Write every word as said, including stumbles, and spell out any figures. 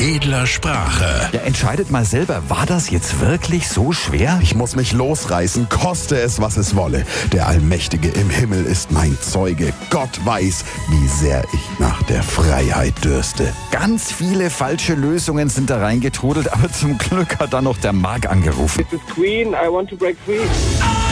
edler Sprache. Ja, entscheidet mal selber, war das jetzt wirklich so schwer? Ich muss mich losreißen, koste es, was es wolle. Der Allmächtige im Himmel ist mein Zeuge. Gott weiß, wie sehr ich nach der Freiheit dürste. Ganz viele falsche Lösungen sind da reingetrudelt, aber zum Glück hat dann noch der Marc angerufen. This is Queen, I want to break free.